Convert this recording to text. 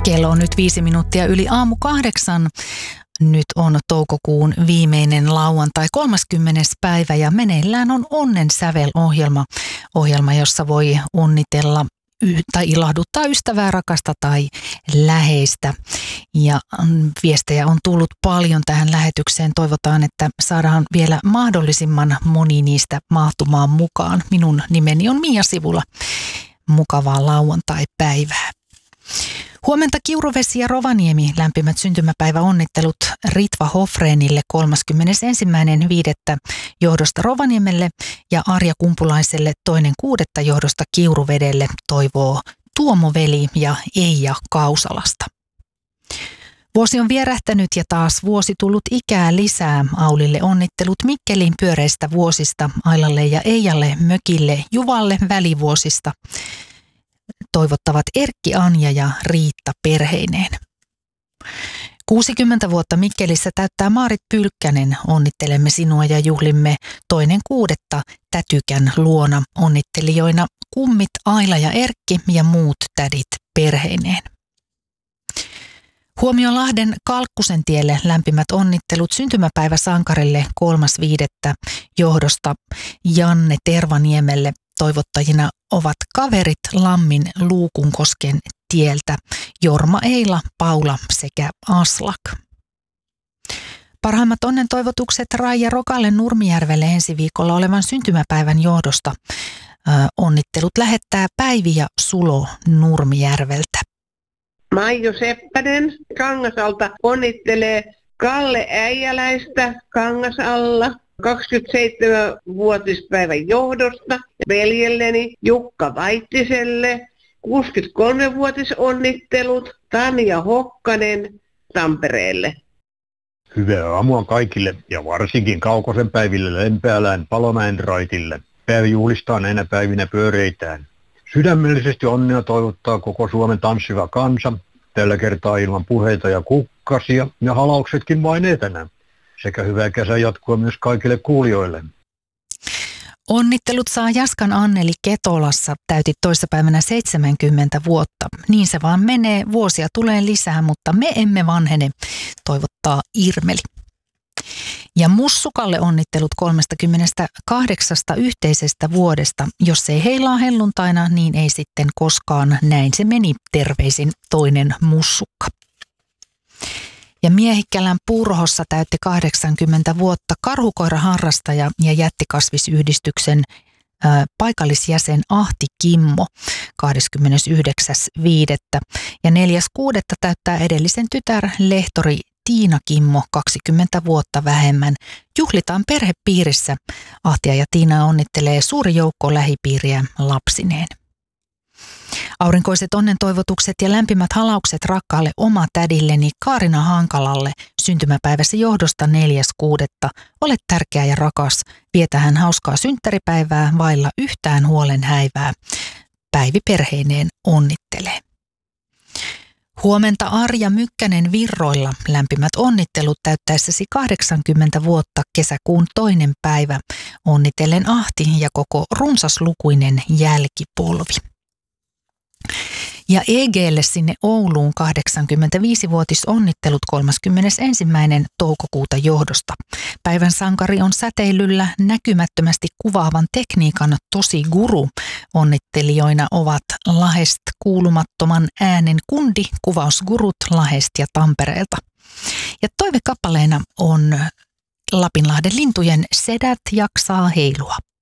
Kello on nyt 5 minuuttia yli 7:30. Nyt on toukokuun viimeinen lauantai 30. päivä ja meneillään on Onnen sävel-ohjelma. Ohjelma, jossa voi onnitella tai ilahduttaa ystävää, rakasta tai läheistä. Ja viestejä on tullut paljon tähän lähetykseen. Toivotaan, että saadaan vielä mahdollisimman moni niistä mahtumaan mukaan. Minun nimeni on Mia Sivula. Mukavaa lauantai-päivää. Huomenta Kiuruvesi ja Rovaniemi, lämpimät syntymäpäiväonnittelut Ritva Hofreenille 31.5. johdosta Rovaniemelle ja Arja Kumpulaiselle 2.6. johdosta Kiuruvedelle toivoo Tuomo Veli ja Eija Kausalasta. Vuosi on vierähtänyt ja taas vuosi tullut ikää lisää. Aulille onnittelut Mikkelin pyöreistä vuosista, Ailalle ja Eijalle, Mökille, Juvalle välivuosista. Toivottavat Erkki, Anja ja Riitta perheineen. 60 vuotta Mikkelissä täyttää Maarit Pylkkänen. Onnittelemme sinua ja juhlimme 2.6. Tätykän luona. Onnittelijoina kummit Aila ja Erkki ja muut tädit perheineen. Huomio Lahden Kalkkusentielle lämpimät onnittelut syntymäpäiväsankarille 3.5. johdosta Janne Tervaniemelle. Toivottajina ovat kaverit Lammin Luukunkosken tieltä Jorma Eila, Paula sekä Aslak. Parhaimmat onnen toivotukset Raija Rokalle Nurmijärvelle ensi viikolla olevan syntymäpäivän johdosta. Onnittelut lähettää Päivi ja Sulo Nurmijärveltä. Maijo Seppänen Kangasalta onnittelee Kalle Äijäläistä Kangasalla 27-vuotispäivän johdosta, veljelleni Jukka Vaittiselle 63-vuotisonnittelut Tanja Hokkanen Tampereelle. Hyvää aamua kaikille ja varsinkin Kaukosen päiville Lempäälän Palomäen raitille. Päivä juhlistaa näinä päivinä pyöreitään. Sydämellisesti onnea toivottaa koko Suomen tanssiva kansa, tällä kertaa ilman puheita ja kukkasia ja halauksetkin vain etänä. Sekä hyvää kesän jatkua myös kaikille kuulijoille. Onnittelut saa Jaskan Anneli Ketolassa, täytit toissapäivänä 70 vuotta. Niin se vaan menee, vuosia tulee lisää, mutta me emme vanhene, toivottaa Irmeli. Ja Mussukalle onnittelut 38 yhteisestä vuodesta. Jos ei heilaa helluntaina, niin ei sitten koskaan. Näin se meni, terveisin toinen Mussukka. Ja Miehikkälän Purhossa täytti 80 vuotta karhukoiraharrastaja ja jättikasvisyhdistyksen paikallisjäsen Ahti Kimmo 29.5. Ja 4.6. täyttää edellisen tytär lehtori Tiina Kimmo 20 vuotta vähemmän. Juhlitaan perhepiirissä. Ahtia ja Tiina onnittelee suuri joukko lähipiiriä lapsineen. Aurinkoiset onnen toivotukset ja lämpimät halaukset rakkaalle omatädilleni Kaarina Hankalalle syntymäpäiväsi johdosta 4.6. Olet tärkeä ja rakas. Vietä hän hauskaa synttäripäivää vailla yhtään huolen häivää. Päivi perheineen onnittelee. Huomenta Arja Mykkänen Virroilla. Lämpimät onnittelut täyttäessäsi 80 vuotta kesäkuun 2. päivä. Onnitellen Ahti ja koko runsaslukuinen jälkipolvi. Ja EG:lle sinne Ouluun 85-vuotisonnittelut 31. toukokuuta johdosta. Päivän sankari on säteilyllä näkymättömästi kuvaavan tekniikan tosi guru. Onnittelijoina ovat Lahest kuulumattoman äänen kundi, kuvausgurut Lahest ja Tampereelta. Ja toivekappaleena on Lapinlahden lintujen Sedät jaksaa heilua.